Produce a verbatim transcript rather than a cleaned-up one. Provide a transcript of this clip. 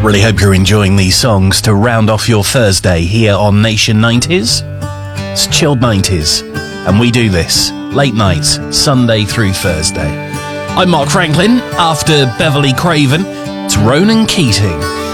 Really hope you're enjoying these songs to round off your Thursday here on Nation nineties. It's Chilled nineties, and we do this late nights, Sunday through Thursday. I'm Mark Franklin. After Beverly Craven, it's Ronan Keating.